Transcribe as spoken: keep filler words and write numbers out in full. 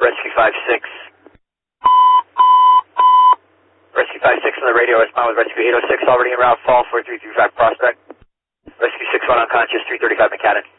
Rescue five six. Rescue five six on the radio, respond with Rescue eight oh six, already en route, fall four three three five Prospect. Rescue six one unconscious, three thirty-five McAdam.